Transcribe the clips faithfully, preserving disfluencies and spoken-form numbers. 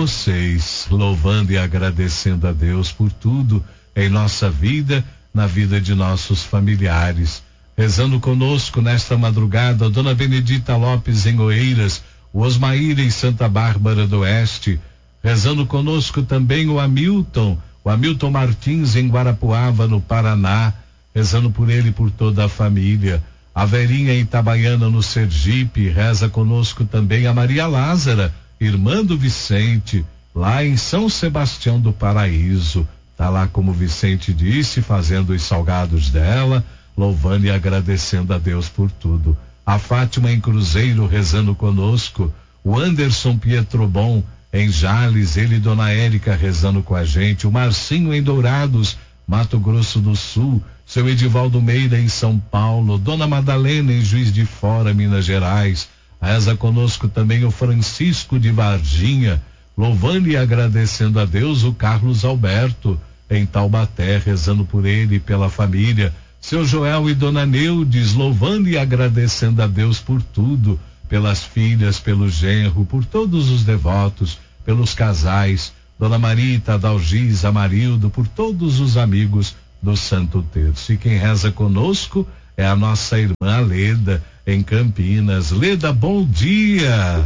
vocês, louvando e agradecendo a Deus por tudo em nossa vida, na vida de nossos familiares. Rezando conosco nesta madrugada, a Dona Benedita Lopes em Oeiras, o Osmaíra em Santa Bárbara do Oeste. Rezando conosco também o Hamilton, o Hamilton Martins em Guarapuava, no Paraná. Rezando por ele e por toda a família. A Verinha em Itabaiana, no Sergipe. Reza conosco também a Maria Lázara, irmã do Vicente, lá em São Sebastião do Paraíso. Tá lá, como o Vicente disse, fazendo os salgados dela, louvando e agradecendo a Deus por tudo. A Fátima em Cruzeiro rezando conosco, o Anderson Pietrobon em Jales, ele e Dona Érica rezando com a gente, o Marcinho em Dourados, Mato Grosso do Sul, seu Edivaldo Meira em São Paulo, Dona Madalena em Juiz de Fora, Minas Gerais. Reza conosco também o Francisco de Varginha, louvando e agradecendo a Deus, o Carlos Alberto em Taubaté, rezando por ele e pela família. Seu Joel e Dona Neudes, louvando e agradecendo a Deus por tudo, pelas filhas, pelo genro, por todos os devotos, pelos casais, Dona Marita, Dalgis, Amarildo, por todos os amigos do Santo Terço. E quem reza conosco é a nossa irmã Leda, em Campinas. Leda, bom dia.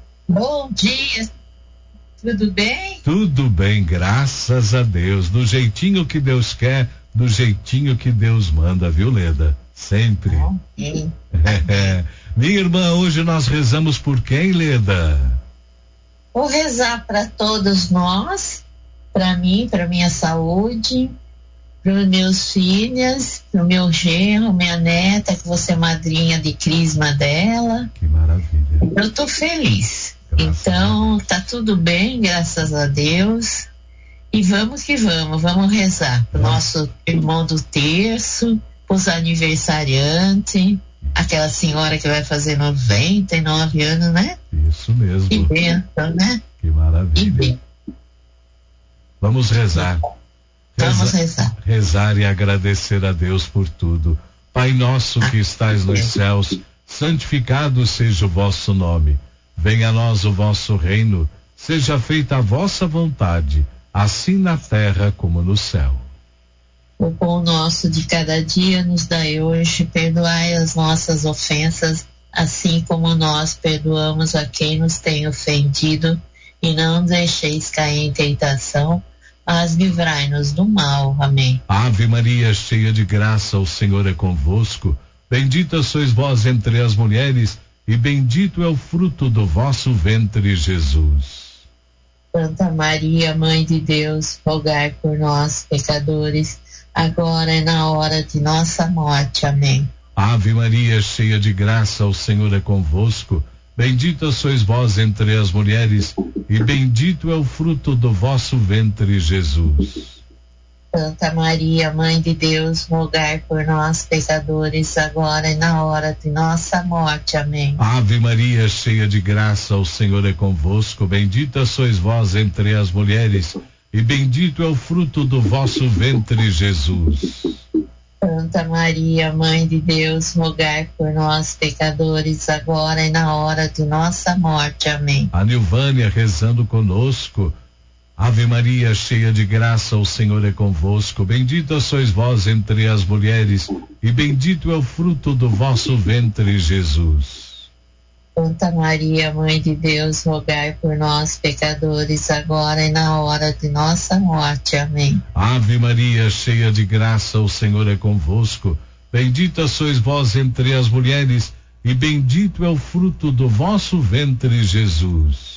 Bom dia. Tudo bem? Tudo bem, graças a Deus. Do jeitinho que Deus quer, do jeitinho que Deus manda, viu, Leda? Sempre. Okay. É. Minha irmã, hoje nós rezamos por quem, Leda? Vou rezar para todos nós, para mim, para minha saúde, para os meus filhos, para o meu genro, minha neta, que você é madrinha de crisma dela. Que maravilha. Eu tô feliz. Graças então, tá tudo bem, graças a Deus. E vamos que vamos, vamos rezar pro nosso irmão do terço, pros aniversariantes, aquela senhora que vai fazer noventa e nove anos, né? Isso mesmo. Que bênção, né? Que maravilha. Vamos rezar. Vamos rezar. Rezar e agradecer a Deus por tudo. Pai nosso que estais nos céus, santificado seja o vosso nome. Venha a nós o vosso reino, seja feita a vossa vontade, assim na terra como no céu. O pão nosso de cada dia nos dai hoje, perdoai as nossas ofensas, assim como nós perdoamos a quem nos tem ofendido, e não deixeis cair em tentação, mas livrai-nos do mal. Amém. Ave Maria, cheia de graça, o Senhor é convosco. Bendita sois vós entre as mulheres, e bendito é o fruto do vosso ventre, Jesus. Santa Maria, Mãe de Deus, rogai por nós, pecadores, agora e na hora de nossa morte. Amém. Ave Maria, cheia de graça, o Senhor é convosco. Bendita sois vós entre as mulheres, e bendito é o fruto do vosso ventre, Jesus. Santa Maria, Mãe de Deus, rogai por nós, pecadores, agora e na hora de nossa morte. Amém. Ave Maria, cheia de graça, o Senhor é convosco. Bendita sois vós entre as mulheres, e bendito é o fruto do vosso ventre, Jesus. Santa Maria, Mãe de Deus, rogai por nós, pecadores, agora e na hora de nossa morte. Amém. A Nilvânia rezando conosco. Ave Maria, cheia de graça, o Senhor é convosco. Bendita sois vós entre as mulheres, e bendito é o fruto do vosso ventre, Jesus. Santa Maria, Mãe de Deus, rogai por nós, pecadores, agora e na hora de nossa morte. Amém. Ave Maria, cheia de graça, o Senhor é convosco. Bendita sois vós entre as mulheres, e bendito é o fruto do vosso ventre, Jesus.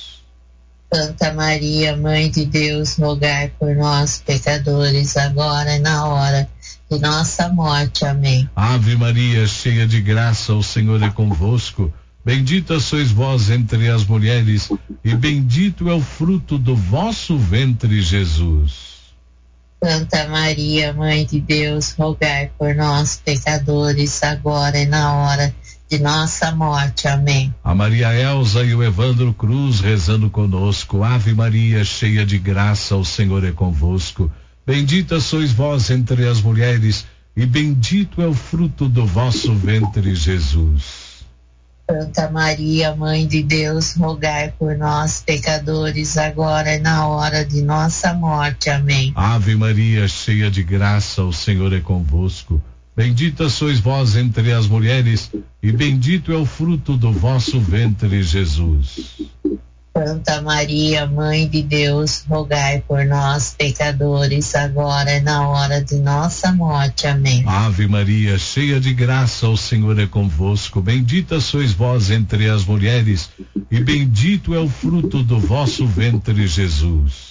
Santa Maria, Mãe de Deus, rogai por nós, pecadores, agora e na hora de nossa morte. Amém. Ave Maria, cheia de graça, o Senhor é convosco. Bendita sois vós entre as mulheres, e bendito é o fruto do vosso ventre, Jesus. Santa Maria, Mãe de Deus, rogai por nós, pecadores, agora e na hora de nossa morte. Amém. A Maria Elza e o Evandro Cruz rezando conosco. Ave Maria, cheia de graça, o Senhor é convosco. Bendita sois vós entre as mulheres, e bendito é o fruto do vosso ventre, Jesus. Santa Maria, Mãe de Deus, rogai por nós, pecadores, agora e na hora de nossa morte. Amém. Ave Maria, cheia de graça, o Senhor é convosco. Bendita sois vós entre as mulheres, e bendito é o fruto do vosso ventre, Jesus. Santa Maria, Mãe de Deus, rogai por nós, pecadores, agora e na hora de nossa morte. Amém. Ave Maria, cheia de graça, o Senhor é convosco. Bendita sois vós entre as mulheres, e bendito é o fruto do vosso ventre, Jesus.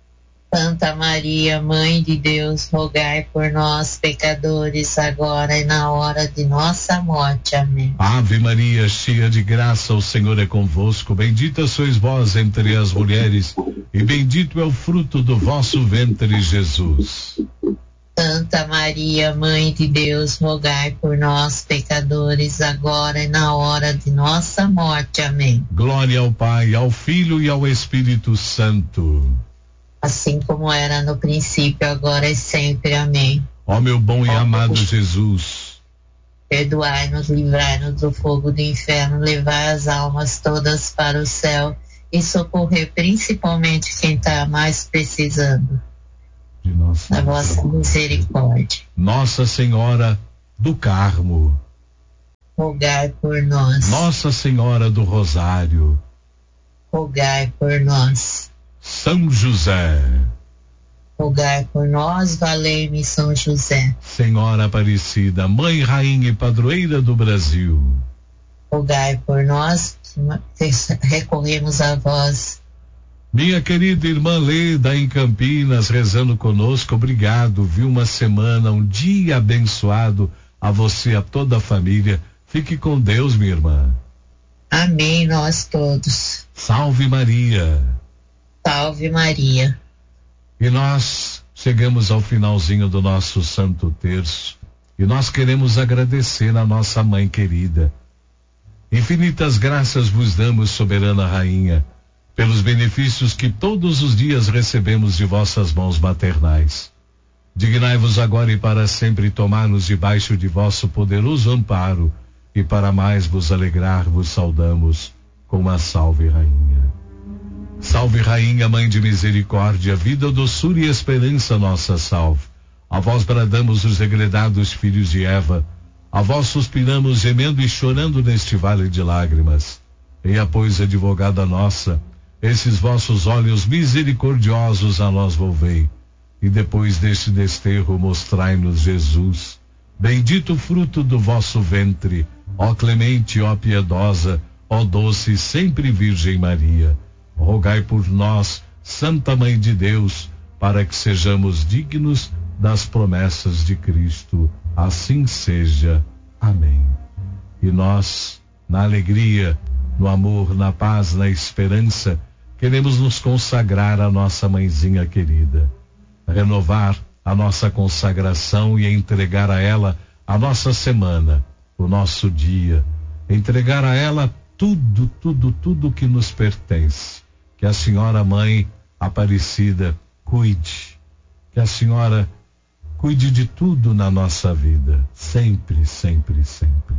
Santa Maria, Mãe de Deus, rogai por nós, pecadores, agora e na hora de nossa morte. Amém. Ave Maria, cheia de graça, o Senhor é convosco. Bendita sois vós entre as mulheres, e bendito é o fruto do vosso ventre, Jesus. Santa Maria, Mãe de Deus, rogai por nós, pecadores, agora e na hora de nossa morte. Amém. Glória ao Pai, ao Filho e ao Espírito Santo. Assim como era no princípio, agora e sempre. Amém. Ó meu bom e amado Jesus, perdoai-nos, livrai-nos do fogo do inferno, levai as almas todas para o céu e socorrer principalmente quem está mais precisando de nossa da vossa misericórdia. Nossa Senhora do Carmo, rogai por nós. Nossa Senhora do Rosário, rogai por nós. São José, rogai por nós. Valei-me São José. Senhora Aparecida, Mãe, Rainha e Padroeira do Brasil, rogai por nós, recorremos a vós. Minha querida irmã Leda, em Campinas, rezando conosco, obrigado, viu uma semana, um dia abençoado a você, a toda a família. Fique com Deus, minha irmã. Amém, nós todos. Salve Maria. Salve Maria. E nós chegamos ao finalzinho do nosso Santo Terço e nós queremos agradecer a nossa mãe querida. Infinitas graças vos damos, soberana Rainha, pelos benefícios que todos os dias recebemos de vossas mãos maternais. Dignai-vos agora e para sempre tomar-nos debaixo de vosso poderoso amparo, e para mais vos alegrar vos saudamos com uma salve Rainha. Salve Rainha, Mãe de misericórdia, vida, doçura e esperança, nossa salve. A vós bradamos os degredados filhos de Eva, a vós suspiramos gemendo e chorando neste vale de lágrimas. Eia, pois, advogada nossa, esses vossos olhos misericordiosos a nós volvei, e depois deste desterro mostrai-nos Jesus, bendito fruto do vosso ventre, ó clemente, ó piedosa, ó doce e sempre Virgem Maria. Rogai por nós, Santa Mãe de Deus, para que sejamos dignos das promessas de Cristo. Assim seja. Amém. E nós, na alegria, no amor, na paz, na esperança, queremos nos consagrar à nossa mãezinha querida, renovar a nossa consagração e entregar a ela a nossa semana, o nosso dia, entregar a ela tudo, tudo, tudo que nos pertence. Que a Senhora Mãe Aparecida cuide, que a Senhora cuide de tudo na nossa vida, sempre, sempre, sempre.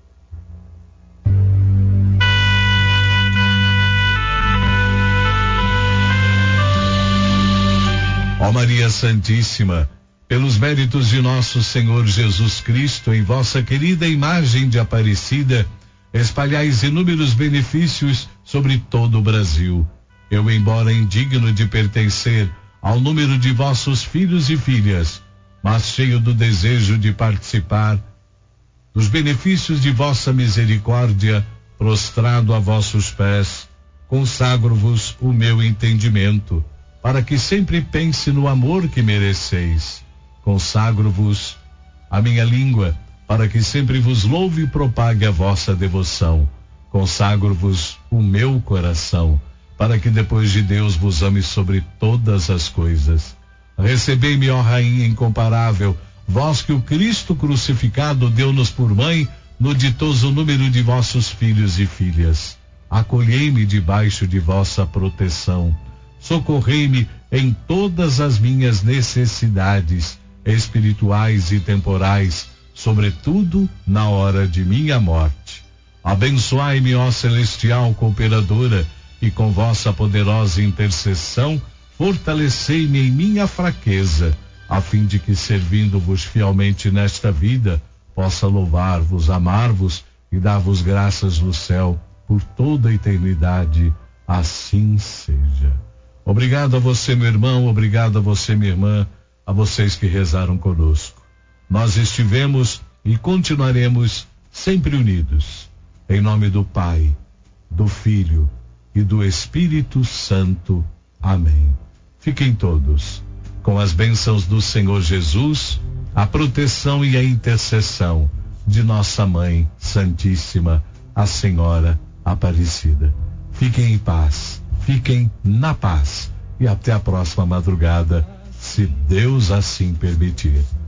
Ó Maria Santíssima, pelos méritos de nosso Senhor Jesus Cristo, em vossa querida imagem de Aparecida, espalhais inúmeros benefícios sobre todo o Brasil. Eu, embora indigno de pertencer ao número de vossos filhos e filhas, mas cheio do desejo de participar dos benefícios de vossa misericórdia, prostrado a vossos pés, consagro-vos o meu entendimento, para que sempre pense no amor que mereceis. Consagro-vos a minha língua, para que sempre vos louve e propague a vossa devoção. Consagro-vos o meu coração, para que depois de Deus vos ame sobre todas as coisas. Recebei-me, ó Rainha incomparável, vós que o Cristo crucificado deu-nos por mãe, no ditoso número de vossos filhos e filhas. Acolhei-me debaixo de vossa proteção. Socorrei-me em todas as minhas necessidades, espirituais e temporais, sobretudo na hora de minha morte. Abençoai-me, ó celestial cooperadora, e com vossa poderosa intercessão, fortalecei-me em minha fraqueza, a fim de que, servindo-vos fielmente nesta vida, possa louvar-vos, amar-vos e dar-vos graças no céu por toda a eternidade. Assim seja. Obrigado a você, meu irmão, obrigado a você, minha irmã, a vocês que rezaram conosco. Nós estivemos e continuaremos sempre unidos. Em nome do Pai, do Filho e do Espírito Santo. Amém. Fiquem todos com as bênçãos do Senhor Jesus, a proteção e a intercessão de nossa Mãe Santíssima, a Senhora Aparecida. Fiquem em paz, fiquem na paz e até a próxima madrugada, se Deus assim permitir.